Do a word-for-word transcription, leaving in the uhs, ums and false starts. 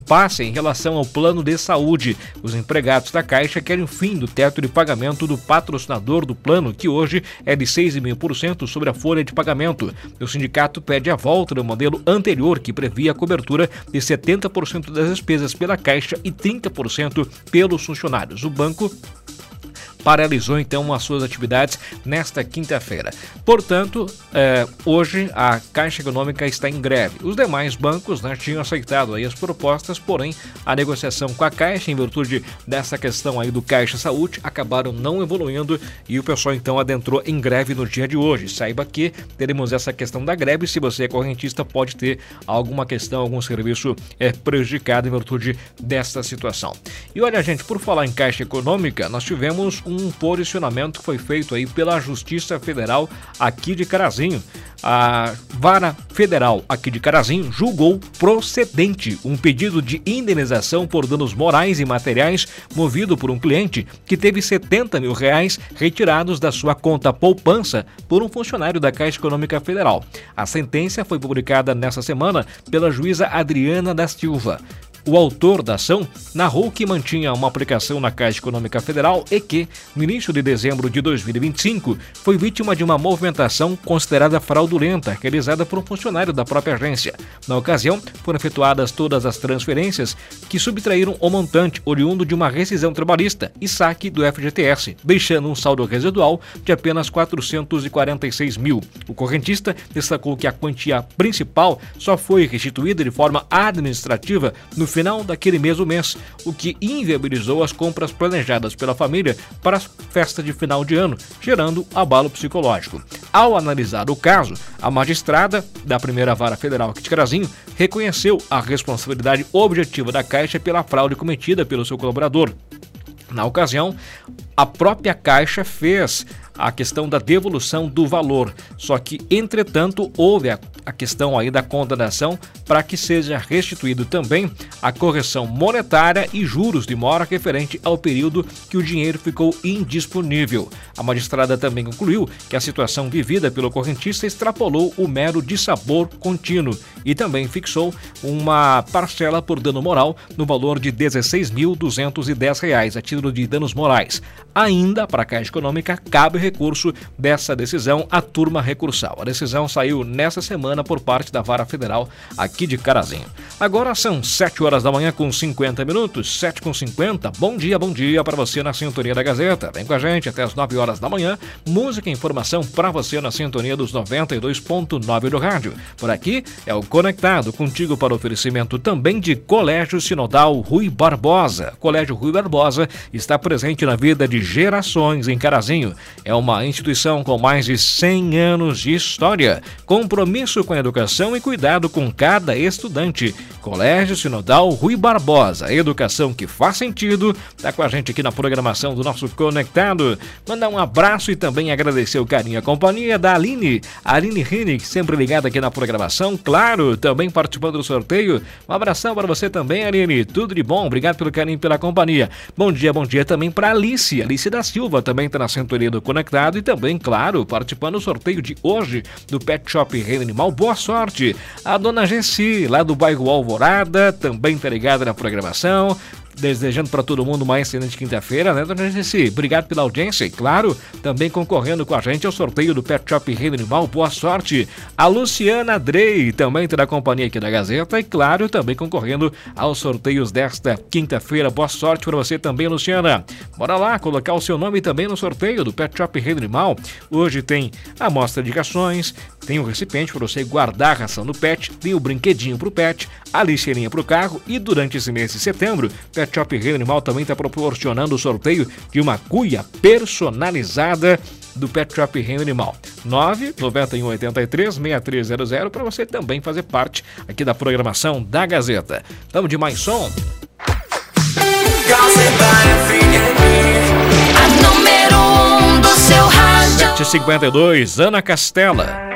impasse em relação ao plano de saúde. Os empregados da Caixa querem o fim do teto de pagamento do patrocinador do plano, que hoje é de seis vírgula cinco por cento sobre a folha de pagamento. O sindicato pede a volta do modelo anterior, que previa a cobertura de setenta por cento das despesas pela Caixa e trinta por cento pelos funcionários. O banco paralisou então as suas atividades nesta quinta-feira. Portanto, eh, hoje a Caixa Econômica está em greve. Os demais bancos, né, tinham aceitado aí as propostas, porém a negociação com a Caixa, em virtude dessa questão aí do Caixa Saúde, acabaram não evoluindo e o pessoal então adentrou em greve no dia de hoje. Saiba que teremos essa questão da greve. Se você é correntista, pode ter alguma questão, algum serviço é, prejudicado em virtude dessa situação. E olha, gente, por falar em Caixa Econômica, nós tivemos um um posicionamento que foi feito aí pela Justiça Federal aqui de Carazinho. A Vara Federal aqui de Carazinho julgou procedente um pedido de indenização por danos morais e materiais movido por um cliente que teve setenta mil reais retirados da sua conta poupança por um funcionário da Caixa Econômica Federal. A sentença foi publicada nesta semana pela juíza Adriana da Silva. O autor da ação narrou que mantinha uma aplicação na Caixa Econômica Federal e que, no início de dezembro de dois mil e vinte e cinco, foi vítima de uma movimentação considerada fraudulenta realizada por um funcionário da própria agência. Na ocasião, foram efetuadas todas as transferências que subtraíram o montante oriundo de uma rescisão trabalhista e saque do F G T S, deixando um saldo residual de apenas quatrocentos e quarenta e seis mil. O correntista destacou que a quantia principal só foi restituída de forma administrativa no final daquele mesmo mês, o que inviabilizou as compras planejadas pela família para a festa de final de ano, gerando abalo psicológico. Ao analisar o caso, a magistrada da primeira Vara Federal aqui de Carazinho reconheceu a responsabilidade objetiva da Caixa pela fraude cometida pelo seu colaborador. Na ocasião, a própria Caixa fez a questão da devolução do valor, só que, entretanto, houve a, a questão aí da condenação para que seja restituído também a correção monetária e juros de mora referente ao período que o dinheiro ficou indisponível. A magistrada também concluiu que a situação vivida pelo correntista extrapolou o mero dissabor contínuo e também fixou uma parcela por dano moral no valor de dezesseis mil duzentos e dez reais a título de danos morais. Ainda para a Caixa Econômica cabe recurso dessa decisão à turma recursal. A decisão saiu nessa semana por parte da Vara Federal aqui de Carazinho. Agora são sete horas da manhã com cinquenta minutos, sete com cinquenta. Bom dia, bom dia para você na sintonia da Gazeta. Vem com a gente até as nove horas da manhã. Música e informação para você na sintonia dos noventa e dois ponto nove do rádio. Por aqui é o Conectado, contigo para oferecimento também de Colégio Sinodal Rui Barbosa. Colégio Rui Barbosa está presente na vida de gerações em Carazinho. É uma instituição com mais de cem anos de história, compromisso com a educação e cuidado com cada estudante. Colégio Sinodal Rui Barbosa, educação que faz sentido, está com a gente aqui na programação do nosso Conectado. Mandar um abraço e também agradecer o carinho e a companhia da Aline, Aline Hennig, sempre ligada aqui na programação, claro, também participando do sorteio. Um abração para você também, Aline, tudo de bom, obrigado pelo carinho e pela companhia. Bom dia, bom dia também para Alice, Alice da Silva, também está na sintonia do Conectado e também, claro, participando do sorteio de hoje do Pet Shop Reino Animal. Boa sorte! A dona Gessi, lá do bairro Alvorada, também está ligada na programação. Desejando para todo mundo uma excelente quinta-feira, né, dona Gessi? Obrigado pela audiência e, claro, também concorrendo com a gente ao sorteio do Pet Shop Reino Animal. Boa sorte! A Luciana Drey também terá companhia aqui da Gazeta e, claro, também concorrendo aos sorteios desta quinta-feira. Boa sorte para você também, Luciana. Bora lá colocar o seu nome também no sorteio do Pet Shop Reino Animal. Hoje tem a amostra de rações, tem o recipiente para você guardar a ração do pet, tem o brinquedinho para o pet, a lixeirinha para o carro e durante esse mês de setembro, Pet Shop Reino Animal também está proporcionando o sorteio de uma cuia personalizada do Pet Shop Reino Animal. nove nove um oito três seis três zero zero para você também fazer parte aqui da programação da Gazeta. Vamos de mais som? A número um do seu rádio. sete e cinquenta e dois, Ana Castela.